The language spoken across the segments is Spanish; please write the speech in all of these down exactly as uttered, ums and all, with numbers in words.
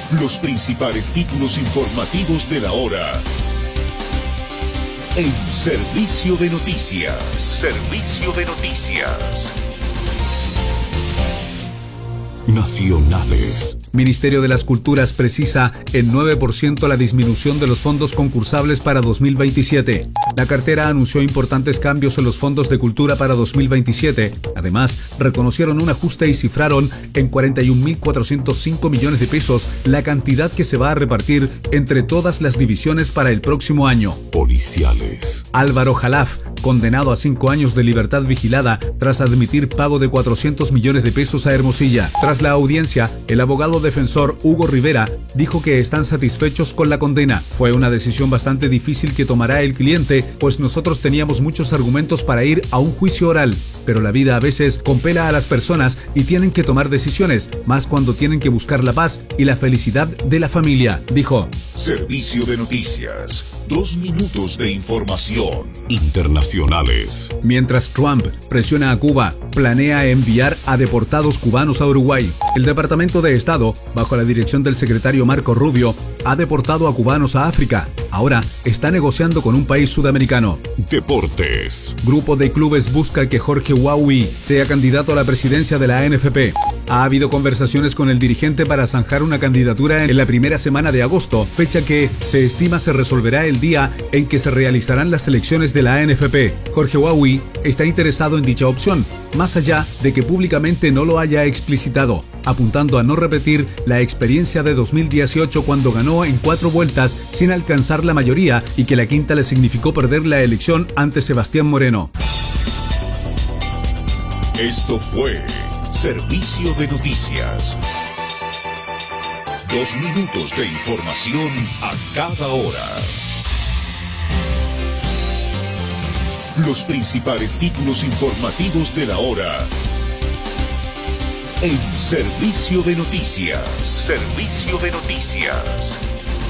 Los principales títulos informativos de la hora. En Servicio de Noticias. Servicio de Noticias. Nacionales. Ministerio de las Culturas precisa en nueve por ciento la disminución de los fondos concursables para dos mil veintisiete. La cartera anunció importantes cambios en los fondos de cultura para dos mil veintisiete. Además, reconocieron un ajuste y cifraron en cuarenta y un mil cuatrocientos cinco millones de pesos la cantidad que se va a repartir entre todas las divisiones para el próximo año. Policiales. Álvaro Jalaf, condenado a cinco años de libertad vigilada tras admitir pago de cuatrocientos millones de pesos a Hermosilla. Tras la audiencia, el abogado defensor Hugo Rivera dijo que están satisfechos con la condena. Fue una decisión bastante difícil que tomará el cliente, pues nosotros teníamos muchos argumentos para ir a un juicio oral, pero la vida a veces compela a las personas y tienen que tomar decisiones, más cuando tienen que buscar la paz y la felicidad de la familia, dijo. Servicio de Noticias. Dos minutos de información. Internacionales. Mientras Trump presiona a Cuba, planea enviar a deportados cubanos a Uruguay. El Departamento de Estado, bajo la dirección del secretario Marco Rubio, ha deportado a cubanos a África. Ahora está negociando con un país sudamericano. Deportes. Grupo de clubes busca que Jorge Huawi sea candidato a la presidencia de la A N F P. Ha habido conversaciones con el dirigente para zanjar una candidatura en la primera semana de agosto, fecha que se estima se resolverá el día en que se realizarán las elecciones de la A N F P. Jorge Huawi está interesado en dicha opción, más allá de que públicamente no lo haya explicitado, apuntando a no repetir la experiencia de dos mil dieciocho cuando ganó en cuatro vueltas sin alcanzar la mayoría y que la quinta le significó perder la elección ante Sebastián Moreno. Esto fue Servicio de Noticias. Dos minutos de información a cada hora. Los principales títulos informativos de la hora. En Servicio de Noticias. Servicio de Noticias.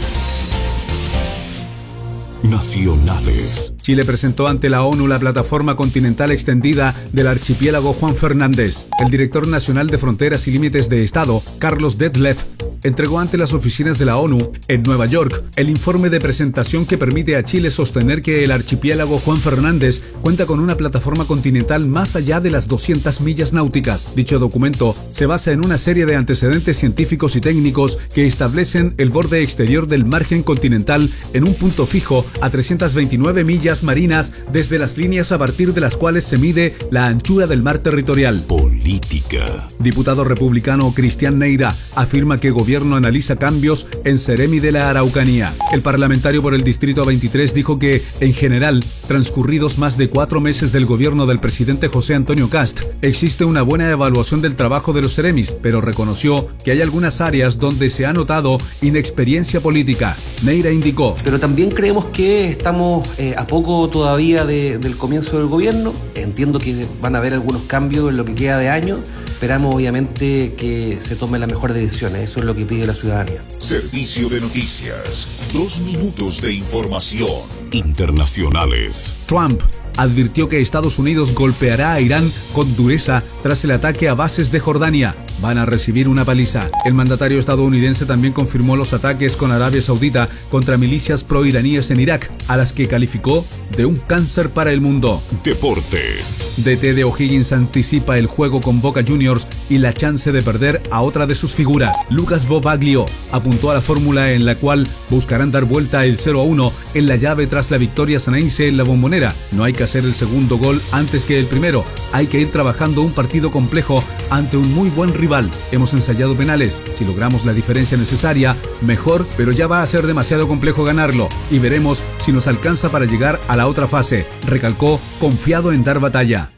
Nacionales. Chile presentó ante la ONU la plataforma continental extendida del archipiélago Juan Fernández. El director nacional de Fronteras y Límites de Estado, Carlos Detlef, entregó ante las oficinas de la ONU en Nueva York el informe de presentación que permite a Chile sostener que el archipiélago Juan Fernández cuenta con una plataforma continental más allá de las doscientas millas náuticas. Dicho documento se basa en una serie de antecedentes científicos y técnicos que establecen el borde exterior del margen continental en un punto fijo a trescientas veintinueve millas marinas desde las líneas a partir de las cuales se mide la anchura del mar territorial. Política. Diputado republicano Cristian Neira afirma que el gobierno analiza cambios en Seremi de la Araucanía. El parlamentario por el Distrito veintitrés dijo que, en general, transcurridos más de cuatro meses del gobierno del presidente José Antonio Kast, existe una buena evaluación del trabajo de los Seremis, pero reconoció que hay algunas áreas donde se ha notado inexperiencia política. Neira indicó. Pero también creemos que estamos eh, a poco todavía de, del comienzo del gobierno. Entiendo que van a haber algunos cambios en lo que queda de año. Esperamos obviamente que se tomen las mejores decisiones. Eso es lo que pide la ciudadanía. Servicio de Noticias. Dos minutos de información. Internacionales. Trump advirtió que Estados Unidos golpeará a Irán con dureza tras el ataque a bases de Jordania. Van a recibir una paliza. El mandatario estadounidense también confirmó los ataques con Arabia Saudita contra milicias proiraníes en Irak, a las que calificó de un cáncer para el mundo. Deportes. D T de O'Higgins anticipa el juego con Boca Juniors y la chance de perder a otra de sus figuras. Lucas Bobaglio apuntó a la fórmula en la cual buscarán dar vuelta el cero a uno en la llave tras la victoria sanense en la Bombonera. No hay que hacer el segundo gol antes que el primero. Hay que ir trabajando un partido complejo ante un muy buen rival. Hemos ensayado penales. Si logramos la diferencia necesaria, mejor, pero ya va a ser demasiado complejo ganarlo. Y veremos si nos alcanza para llegar a la otra fase, recalcó, confiado en dar batalla.